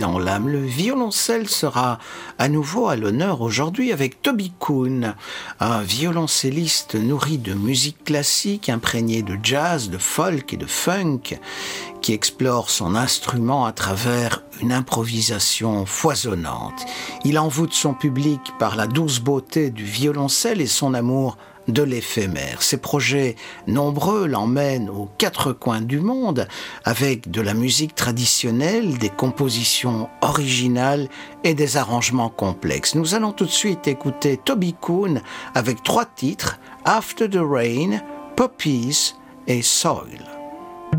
Dans l'âme, le violoncelle sera à nouveau à l'honneur aujourd'hui avec Toby Keane, un violoncelliste nourri de musique classique imprégné de jazz, de folk et de funk, qui explore son instrument à travers une improvisation foisonnante. Il envoûte son public par la douce beauté du violoncelle et son amour de l'éphémère. Ses projets nombreux l'emmènent aux quatre coins du monde avec de la musique traditionnelle, des compositions originales et des arrangements complexes. Nous allons tout de suite écouter Toby Keane avec 3 titres, After the Rain, Poppies et Soil.